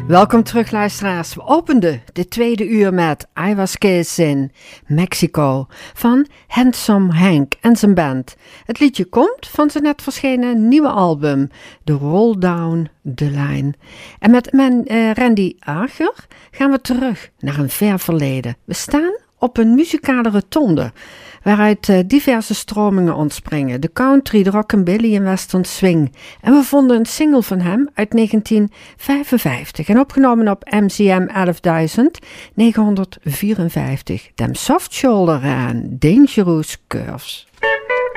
Welkom terug, luisteraars. We openden de tweede uur met I Was Kids in Mexico van Handsome Hank en zijn band. Het liedje komt van zijn net verschenen nieuwe album, The Roll Down the Line. En met Randy Ager gaan we terug naar een ver verleden. We staan op een muzikale rotonde waaruit diverse stromingen ontspringen. De country, de rockabilly en western swing. En we vonden een single van hem uit 1955 en opgenomen op MCM 11.954. Them Soft Shoulder en Dangerous Curves.